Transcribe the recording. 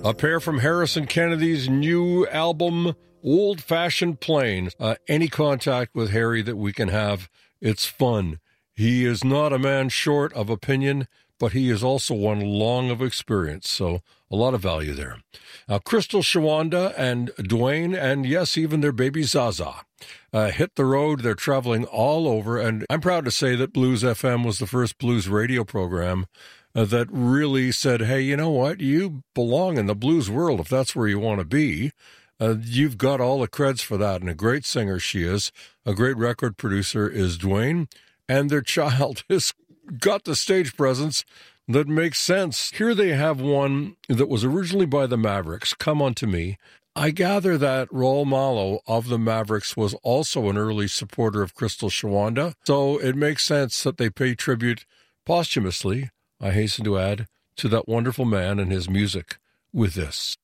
A pair from Harrison Kennedy's new album, Old Fashioned Plain. Any contact with Harry that we can have, it's fun. He is not a man short of opinion, but he is also one long of experience, so a lot of value there. Crystal Shawanda and Dwayne, and yes, even their baby Zaza, hit the road. They're traveling all over, and I'm proud to say that Blues FM was the first blues radio program that really said, hey, you know what? You belong in the blues world if that's where you want to be. You've got all the creds for that, and a great singer she is. A great record producer is Dwayne, and their child has got the stage presence that makes sense. Here they have one that was originally by the Mavericks, Come Unto Me. I gather that Raul Malo of the Mavericks was also an early supporter of Crystal Shawanda, so it makes sense that they pay tribute posthumously, I hasten to add, to that wonderful man and his music with this.